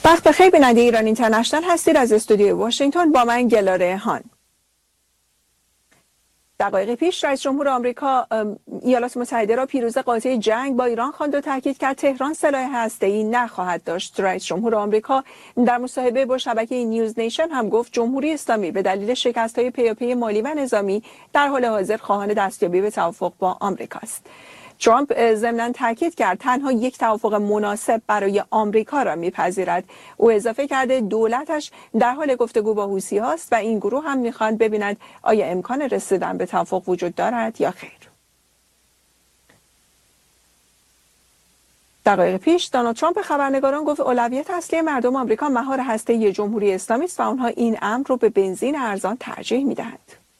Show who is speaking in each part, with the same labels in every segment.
Speaker 1: وقت بخیر بیننده ایران اینترنشنال هستید. از استودیوی واشنگتن با من گلاره هان. دقایق پیش رئیس جمهور آمریکا ایالات متحده را پیروز قاطع جنگ با ایران خواند و تاکید کرد تهران سلاح هسته‌ای نخواهد داشت. رئیس جمهور آمریکا در مصاحبه با شبکه نیوز نیشن هم گفت جمهوری اسلامی به دلیل شکست‌های پیاپی مالی و نظامی در حال حاضر خواهان دستیابی به توافق با آمریکا است. ترامپ ضمناً تاکید کرد تنها یک توافق مناسب برای آمریکا را می‌پذیرد. او اضافه کرده دولتش در حال گفتگو با حوثی‌هاست و این گروه هم می‌خواند ببیند آیا امکان رسیدن به توافق وجود دارد یا خیر. دقایق پیش دونالد ترامپ خبرنگاران گفت اولویت اصلی مردم آمریکا مهار هسته‌ای جمهوری اسلامی است و آنها این امر را به بنزین ارزان ترجیح می‌دهند.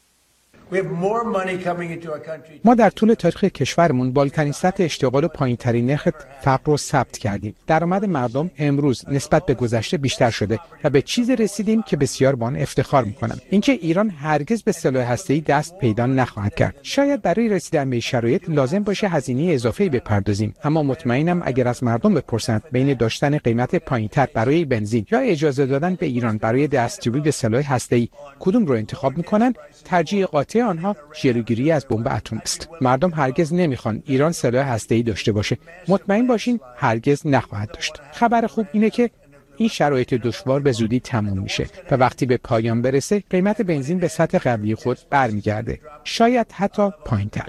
Speaker 2: ما در طول تاریخ کشورمون بالاترین سطح اشتغال و پایین‌ترین نرخ فقر رو ثبت کردیم. درآمد مردم امروز نسبت به گذشته بیشتر شده و به چیزی رسیدیم که بسیار با آن افتخار می‌کنم. اینکه ایران هرگز به سلاح هسته‌ای دست پیدا نخواهد کرد. شاید برای رسیدن به این شرایط لازم باشه هزینه اضافه‌ای بپردازیم، اما مطمئنم اگر از مردم بپرسند بین داشتن قیمت پایین‌تر برای بنزین یا اجازه دادن به ایران برای دستیابی به سلاح هسته‌ای کدوم رو انتخاب می‌کنند، ترجیح قاطع آنها جلوگیری از بمب اتم است. مردم هرگز نمیخوان ایران سلاح هسته‌ای داشته باشه. مطمئن باشین هرگز نخواهد داشت. خبر خوب اینه که این شرایط دشوار به زودی تموم میشه و وقتی به پایان برسه قیمت بنزین به سطح قبلی خود برمیگرده، شاید حتی پایین‌تر.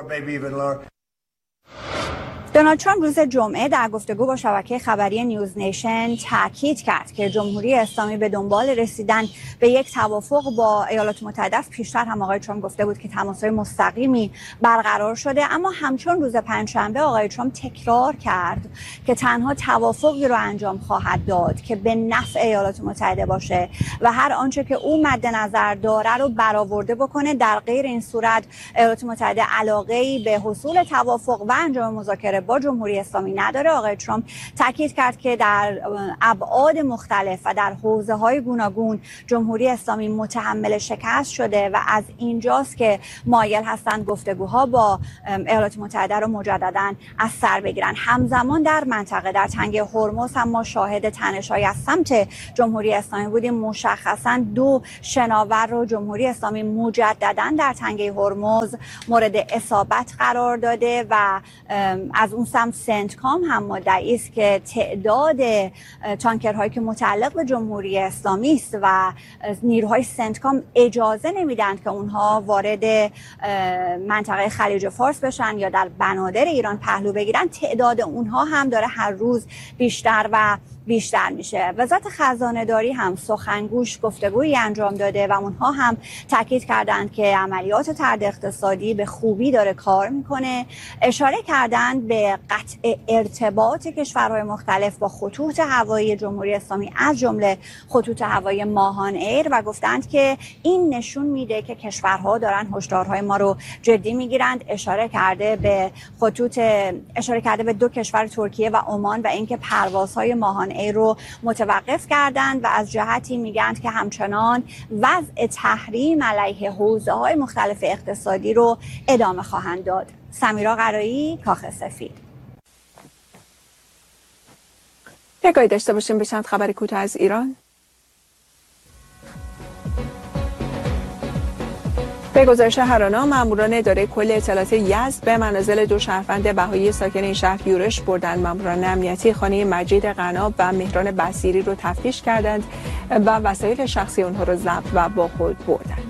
Speaker 3: دونالد ترامپ روز جمعه در گفتگو با شبکه خبری نیوز نیشن تاکید کرد که جمهوری اسلامی به دنبال رسیدن به یک توافق با ایالات متحده است. پیشتر هم آقای ترامپ گفته بود که تماس‌های مستقیمی برقرار شده، اما همچون روز پنجشنبه آقای ترامپ تکرار کرد که تنها توافقی رو انجام خواهد داد که به نفع ایالات متحده باشه و هر آنچه که او مد نظر داره رو برآورده بکنه. در غیر این صورت ایالات متحده علاقه‌ای به حصول توافق و انجام مذاکره با جمهوری اسلامی نداره. آقای ترامپ تاکید کرد که در ابعاد مختلف و در حوزه‌های گوناگون جمهوری اسلامی متحمل شکست شده و از اینجاست که مایل هستند گفتگوها با ایالات متحده رو مجدداً از سر بگیرن. همزمان در منطقه در تنگه هرمز هم ما شاهد تنش‌های از سمت جمهوری اسلامی بودیم. مشخصاً دو شناور رو جمهوری اسلامی مجدداً در تنگه هرمز مورد اصابت قرار داده و از اون سمت سنتکام هم مدعی است که تعداد تانکرهایی که متعلق به جمهوری اسلامی است و نیروهای سنتکام اجازه نمیدن که اونها وارد منطقه خلیج فارس بشن یا در بنادر ایران پهلو بگیرن. تعداد اونها هم داره هر روز بیشتر و بیشتر میشه. وزارت خزانه داری هم سخنگوش گفتگویی انجام داده و اونها هم تاکید کردند که عملیات طرد اقتصادی به خوبی داره کار میکنه. اشاره کردند به قطع ارتباط کشورهای مختلف با خطوط هوایی جمهوری اسلامی از جمله خطوط هوایی ماهان ایر و گفتند که این نشون میده که کشورها دارن هشدارهای ما رو جدی میگیرند. اشاره کرده به دو کشور ترکیه و عمان و اینکه پروازهای ماهان ایر رو متوقف کردند و از جهتی میگند که همچنان وضع تحریم علیه حوزه‌های مختلف اقتصادی رو ادامه خواهند داد. سمیرا قرایی، کاخ سفید.
Speaker 1: نگاهی داشته باشیم به چند خبر کوتاه از ایران. به گزارش هرانا، ماموران اداره کل اطلاعات یزد به منازل دو شهروند بهایی ساکن این شهر یورش بردند. ماموران امنیتی خانه مجید قنا و مهران بصیری رو تفتیش کردند و وسایل شخصی اونها رو ضبط و با خود بردند.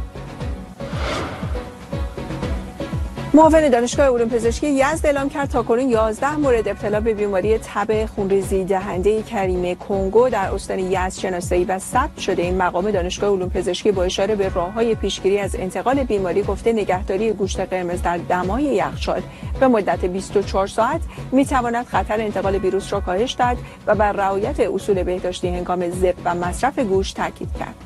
Speaker 1: معاون دانشگاه علوم پزشکی یزد اعلام کرد تاکنون 11 مورد ابتلا به بیماری تب خونریزی دهنده کریمه کنگو در استان یزد شناسایی و ثبت شده. این مقام دانشگاه علوم پزشکی با اشاره به راه‌های پیشگیری از انتقال بیماری گفته نگهداری گوشت قرمز در دمای یخچال به مدت 24 ساعت می‌تواند خطر انتقال ویروس را کاهش داد و بر رعایت اصول بهداشتی هنگام ذبح و مصرف گوشت تاکید کرد.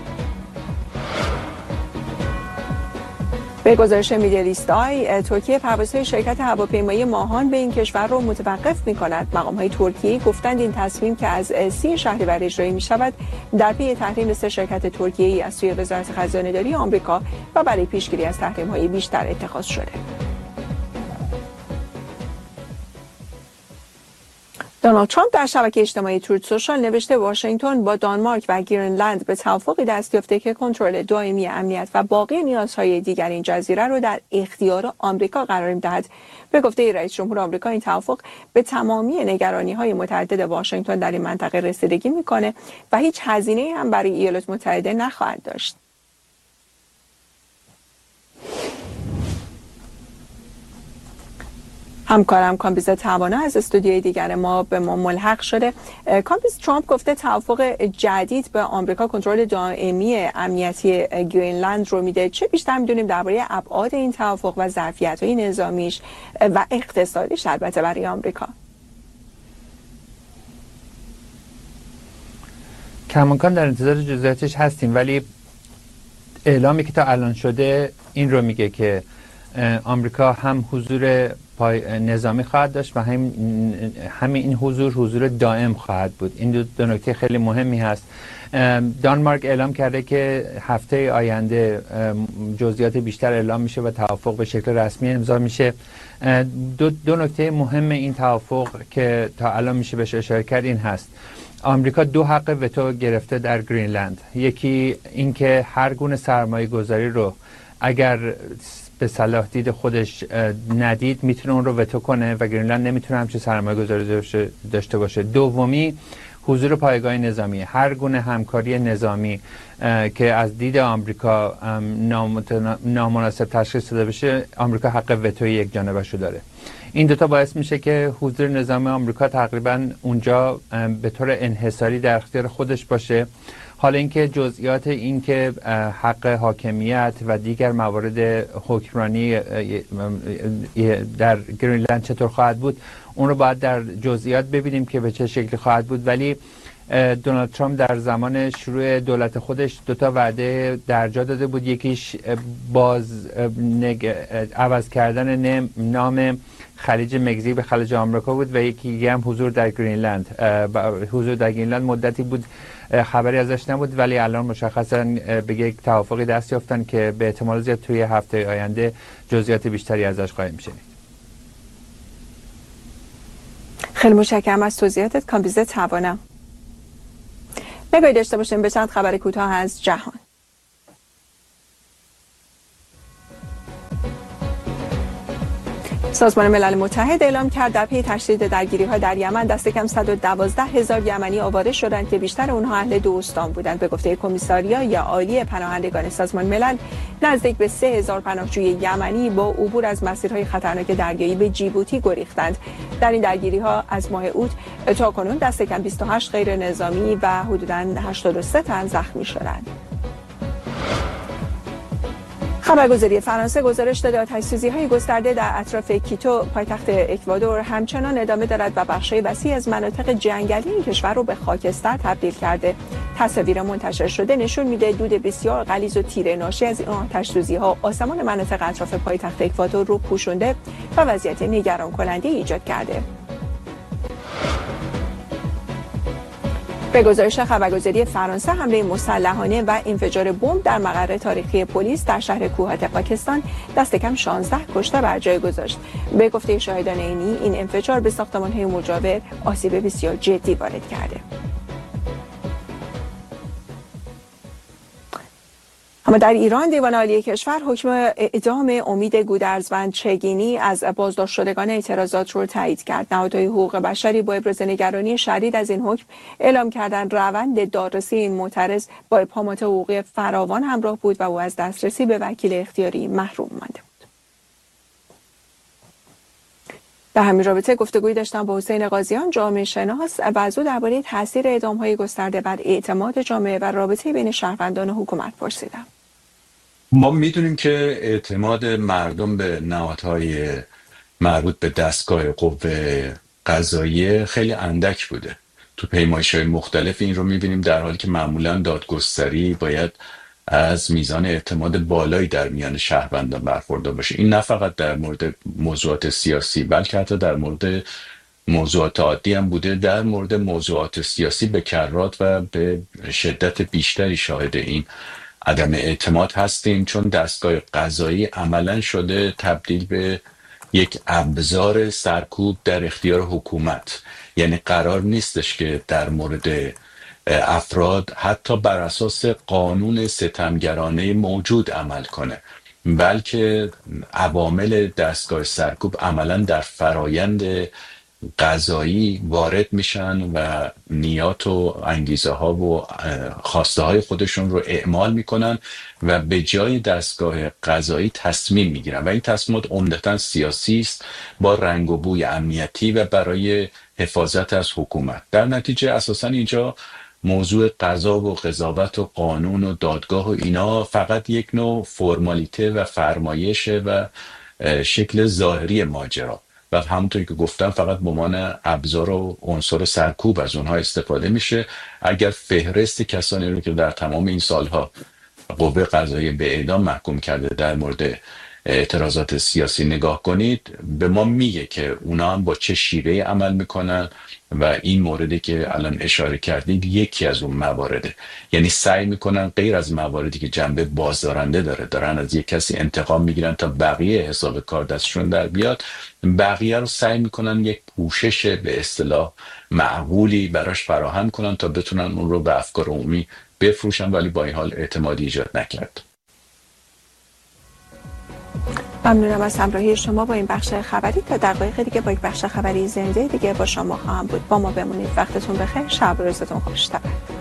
Speaker 1: به گزارش میدلیست آی، ترکیه پروازهای شرکت هواپیمایی ماهان به این کشور را متوقف می‌کند. مقام‌های ترکیه گفتند این تصمیم که از 30 شهریور اجرایی می‌شود در پی تحریم 3 شرکت ترکیه‌ای از سوی وزارت خزانه‌داری آمریکا و برای پیشگیری از تحریم‌های بیشتر اتخاذ شده. دونالد ترامپ در شبکه اجتماعی تروت سوشال نوشته واشنگتن با دانمارک و گرینلند به توافقی دست یافته که کنترل دائمی امنیت و باقی نیازهای دیگر این جزیره را در اختیار آمریکا قرار می‌دهد. به گفته رئیس جمهور آمریکا این توافق به تمامی نگرانی‌های متعدد واشنگتن در این منطقه رسیدگی می‌کنه و هیچ هزینه‌ای هم برای ایالات متحده نخواهد داشت. همکارم کامبیز توانا از استودیوی دیگر ما به ما ملحق شده. کامبیز، ترامپ گفته توافق جدید به آمریکا کنترل دائمی امنیتی گرینلند رو میده. چه بیشتر میدونیم درباره ابعاد این توافق و ظرفیت‌های نظامیش و اقتصادیش البته برای آمریکا؟
Speaker 4: کماکان در انتظار جزئیاتش هستیم، ولی اعلامی که تا الان شده این رو میگه که آمریکا هم حضور نظامی خواهد داشت و همین این حضور دائم خواهد بود. این دو نکته خیلی مهمی هست. دانمارک اعلام کرده که هفته آینده جزئیات بیشتر اعلام میشه و توافق به شکل رسمی امضا میشه. دو نکته مهم این توافق که تا الان میشه بهش اشاره کرد این هست: آمریکا 2 حق وتو گرفته در گرینلند. یکی اینکه هر گونه سرمایه گذاری رو اگر به صلاح دید خودش ندید میتونه اون رو وتو کنه و گرینلند نمیتونه همچین سرمایه گذاری داشته باشه. دومی حضور پایگاه نظامی. هر گونه همکاری نظامی که از دید آمریکا نامناسب تشخیص داده بشه، آمریکا حق وتوی یک جانبه‌شو داره. این دوتا باعث میشه که حضور نظامی آمریکا تقریبا اونجا به طور انحصاری در اختیار خودش باشه. حالا اینکه جزئیات این که حق حاکمیت و دیگر موارد حکمرانی در گرینلند چطور خواهد بود، اون رو باید در جزئیات ببینیم که به چه شکلی خواهد بود. ولی دونالد ترامپ در زمان شروع دولت خودش 2 وعده درجا داده بود. یکیش عوض کردن نام خلیج مکزیک به خلیج آمریکا بود و یکی هم حضور در گرینلند. حضور در گرینلند مدتی بود خبری ازش نبود، ولی الان مشخصا به یک توافقی دست یافتن که به احتمال زیاد توی هفته آینده جزئیات بیشتری ازش خواهیم شنید.
Speaker 1: خیلی متشکرم از توضیحاتت کامبیز توانا. نگاهی داشته باشیم به چند خبر کوتاه از جهان. سازمان ملل متحد اعلام کرد در پی تشدید درگیری‌ها در یمن دست کم 112,000 یمنی آواره شدند که بیشتر اونها اهل 2 استان بودند. به گفته کمیساریای عالی پناهندگان سازمان ملل، نزدیک به 3,000 پناهجوی یمنی با عبور از مسیرهای خطرناک دریایی به جیبوتی گریختند. در این درگیری‌ها از ماه اوت تا کنون دست کم 28 غیر نظامی و حدوداً 83 تن زخمی شدند. خبرگزاری فرانسه گزارش داده آتش‌سوزی‌های گسترده در اطراف کیتو پایتخت اکوادور همچنان ادامه دارد و بخش‌های وسیعی از مناطق جنگلی این کشور را به خاکستر تبدیل کرده. تصاویر منتشر شده نشون میده دود بسیار غلیظ و تیره ناشی از این آتش‌سوزی‌ها آسمان مناطق اطراف پایتخت اکوادور رو پوشونده و وضعیت نگران کننده ایجاد کرده. به گزارش خبرگزاری فرانسه، حمله مسلحانه و انفجار بمب در مقر تاریخی پلیس در شهر کوهات پاکستان دست کم 16 کشته بر جای گذاشت. به گفته شاهدان عینی، این انفجار به ساختمان‌های مجاور آسیب بسیار جدی وارد کرده. اما در ایران دیوان عالی کشور حکم اعدام امید گودرزوند چگینی از بازداشت شدگان اعتراضات رو تایید کرد. نهادهای حقوق بشری با ابراز نگرانی شدید از این حکم اعلام کردند روند دادرسی این معترض با ابهامات حقوقی فراوان همراه بود و او از دسترسی به وکیل اختیاری محروم مانده بود. در همین رابطه گفتگویی داشتم با حسین قاضیان، جامعه شناس، و از او درباره تاثیر اعدام‌های گسترده بر اعتماد جامعه و رابطه بین شهروندان و حکومت پرسیدم.
Speaker 5: ما میدونیم که اعتماد مردم به نهادهای مربوط به دستگاه قوه قضاییه خیلی اندک بوده. تو پیمایش‌های مختلف این رو میبینیم، در حالی که معمولا دادگستری باید از میزان اعتماد بالایی در میان شهروندان برخوردار باشه. این نه فقط در مورد موضوعات سیاسی بلکه حتی در مورد موضوعات عادی هم بوده. در مورد موضوعات سیاسی به کرات و به شدت بیشتری شاهد این عدم اعتماد هستیم، چون دستگاه قضایی عملا شده تبدیل به یک ابزار سرکوب در اختیار حکومت. یعنی قرار نیستش که در مورد افراد حتی بر اساس قانون ستمگرانه موجود عمل کنه، بلکه عوامل دستگاه سرکوب عملا در فرایند قضایی وارد میشن و نیات و انگیزه ها و خواسته های خودشون رو اعمال میکنن و به جای دستگاه قضایی تصمیم میگیرن و این تصمیمات عمدتاً سیاسی است با رنگ و بوی امنیتی و برای حفاظت از حکومت. در نتیجه اساساً اینجا موضوع قضا و قضاوت و قانون و دادگاه و اینا فقط یک نوع فرمالیته و فرمایشه و شکل ظاهری ماجرا و همونطوری که گفتم فقط به عنوان ابزار و عنصر سرکوب از اونها استفاده میشه. اگر فهرست کسانی رو که در تمام این سالها قوه قضاییه به اعدام محکوم کرده در مورد اعتراضات سیاسی نگاه کنید، به ما میگه که اونا هم با چه شیوهی عمل میکنن و این موردی که الان اشاره کردید یکی از اون موارده. یعنی سعی میکنن غیر از مواردی که جنبه بازدارنده دارن از یک کسی انتقام میگیرن تا بقیه حساب کار دستشون در بیاد، بقیه رو سعی میکنن یک پوشش به اصطلاح معقولی براش فراهم کنن تا بتونن اون رو به افکار عمومی بفروشن، ولی با این حال اعتمادی ایجاد نکرد.
Speaker 1: ممنونم از همراهی شما با این بخش خبری. تا دقایق دیگه با یک بخش خبری زنده دیگه با شما خواهم بود. با ما بمونید. وقتتون بخیر. شب و روزتون خوش.